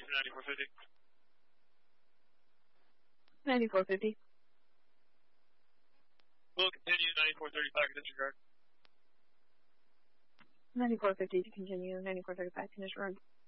9450. 9450. We'll continue 9435 disregard. 9450 to continue. 9435 condition road.